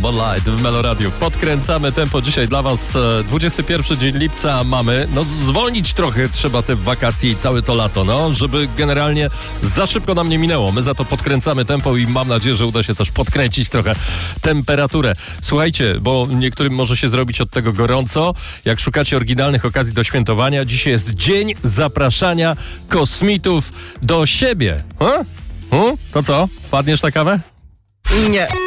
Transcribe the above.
Moonlight w Meloradiu. Podkręcamy tempo dzisiaj dla was. 21 dzień lipca mamy. Zwolnić trochę trzeba te wakacje i całe to lato, żeby generalnie za szybko nam nie minęło. My za to podkręcamy tempo i mam nadzieję, że uda się też podkręcić trochę temperaturę. Słuchajcie, bo niektórym może się zrobić od tego gorąco. Jak szukacie oryginalnych okazji do świętowania, dzisiaj jest dzień zapraszania kosmitów do siebie. To co? Wpadniesz na kawę? Nie.